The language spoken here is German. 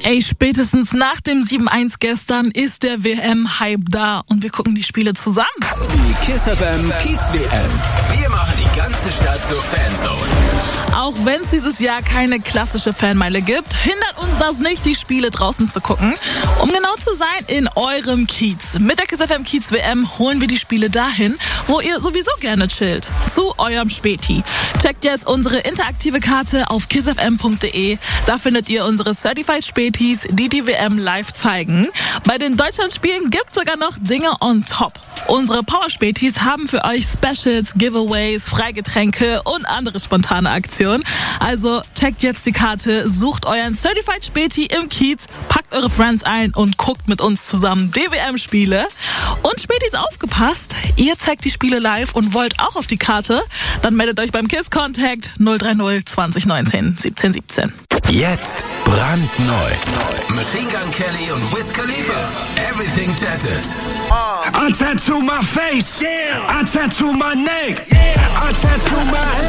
Ey, spätestens nach dem 7-1 gestern ist der WM-Hype da und wir gucken die Spiele zusammen. Die KISS FM Kiez WM. Wir machen die ganze Stadt zur Fanzone. Auch wenn es dieses Jahr keine klassische Fanmeile gibt, hindert uns das nicht, die Spiele draußen zu gucken. Um genau zu sein, in eurem Kiez. Mit der KISS FM Kiez WM holen wir die Spiele dahin, wo ihr sowieso gerne chillt. Zu eurem Späti. Checkt jetzt unsere interaktive Karte auf kissfm.de. Da findet ihr unsere Certified Spätis, die die WM live zeigen. Bei den Deutschlandspielen gibt's sogar noch Dinge on top. Unsere Power-Spätis haben für euch Specials, Giveaways, Freigetränke und andere spontane Aktionen. Also checkt jetzt die Karte, sucht euren Certified Späti im Kiez, packt eure Friends ein und guckt mit uns zusammen DWM-Spiele. Und Spätis, aufgepasst, ihr zeigt die Spiele live und wollt auch auf die Karte, dann meldet euch beim KISS Contact 030 2019 17 17. Jetzt brandneu. Machine Gun Kelly und Wiz Khalifa. Everything Tatted. I tattoo my face. I tattoo my neck. I tattoo my